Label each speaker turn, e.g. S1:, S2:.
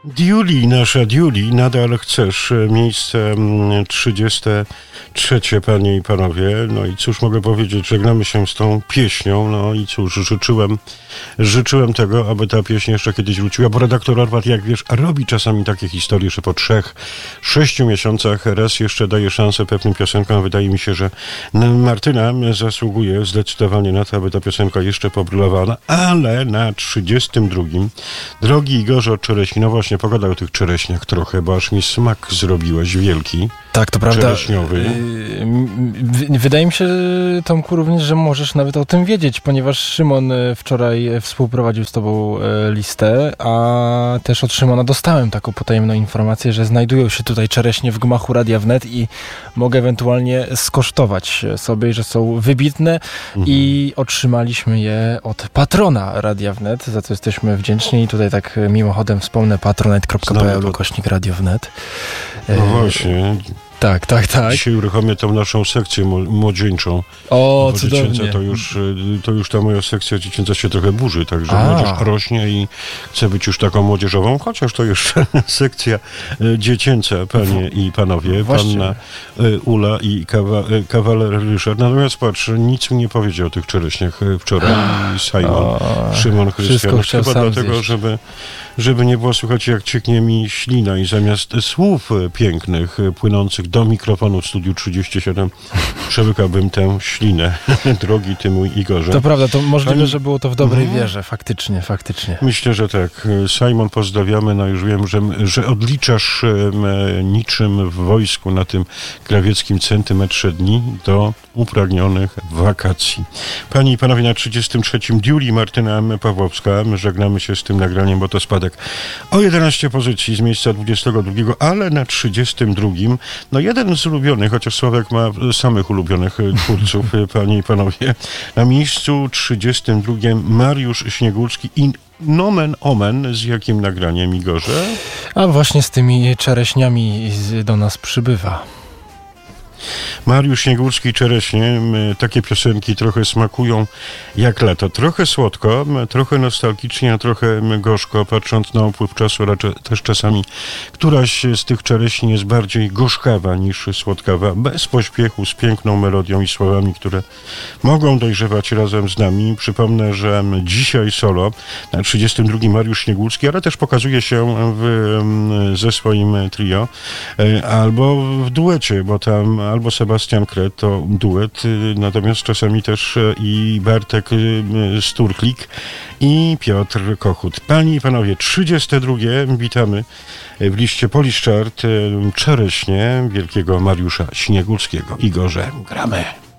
S1: Diuli, nasza Diuli, nadal chcesz. Miejsce 33, panie i panowie. No i cóż mogę powiedzieć, żegnamy się z tą pieśnią. No i cóż, życzyłem tego, aby ta pieśń jeszcze kiedyś wróciła, bo redaktor Arwad, jak wiesz, robi czasami takie historie, że po 3-6 miesiącach raz jeszcze daje szansę pewnym piosenkom. Wydaje mi się, że Martyna zasługuje zdecydowanie na to, aby ta piosenka jeszcze pobrylowała, ale na 32. Drogi Igorze od Czereśni, no właśnie, pogadaj o tych czereśniach trochę, bo aż mi smak zrobiłeś wielki.
S2: Tak, to prawda.
S1: Czereśniowy.
S2: Wydaje mi się, Tomku, również, że możesz nawet o tym wiedzieć, ponieważ Szymon wczoraj współprowadził z tobą listę, a też od Szymona dostałem taką potajemną informację, że znajdują się tutaj czereśnie w gmachu Radia Wnet i mogę ewentualnie skosztować sobie, że są wybitne i otrzymaliśmy je od patrona Radia Wnet, za co jesteśmy wdzięczni i tutaj tak mimochodem wspomnę patronite.pl/Radio Wnet.
S1: No właśnie.
S2: Tak.
S1: Dzisiaj uruchomię tą naszą sekcję młodzieńczą.
S2: O, cudownie.
S1: To już ta moja sekcja dziecięca się trochę burzy, także młodzież rośnie i chcę być już taką młodzieżową, chociaż to już sekcja dziecięca, panie i panowie, panna Ula i kawaler Ryszard. Natomiast patrz, nic mi nie powiedział o tych czereśniach wczoraj Szymon Chrystian. Chyba dlatego, żeby nie było słychać, jak cieknie mi ślina i zamiast słów pięknych płynących do mikrofonu w studiu 37 przełykałbym tę ślinę. Drogi ty mój Igorze.
S2: To prawda, to możliwe, że było to w dobrej wierze. Faktycznie.
S1: Myślę, że tak. Simon, pozdrawiamy. No już wiem, że odliczasz niczym w wojsku na tym krawieckim centymetrze dni do upragnionych wakacji. Panie i panowie, na 33. Diuli Martyna Pawłowska. Żegnamy się z tym nagraniem, bo to spadek o 11 pozycji z miejsca 22, ale na 32. No jeden z ulubionych, chociaż Sławek ma samych ulubionych twórców, panie i panowie. Na miejscu 32. Mariusz Śniegulski i nomen omen, z jakim nagraniem, Igorze?
S2: A właśnie z tymi czereśniami do nas przybywa.
S1: Mariusz Śniegulski, Czereśnie, takie piosenki trochę smakują jak lato. Trochę słodko, trochę nostalgicznie, a trochę gorzko, patrząc na upływ czasu, raczej też czasami któraś z tych czereśni jest bardziej gorzkawa niż słodkawa, bez pośpiechu, z piękną melodią i słowami, które mogą dojrzewać razem z nami. Przypomnę, że dzisiaj solo na 32. Mariusz Śniegulski, ale też pokazuje się ze swoim trio, albo w duecie, bo tam albo Sebastian Kret to duet, natomiast czasami też i Bartek Sturklik i Piotr Kochut. Panie i panowie, 32. witamy w liście Polish Chart Czereśnie wielkiego Mariusza Śniegulskiego. Igorze, gramy.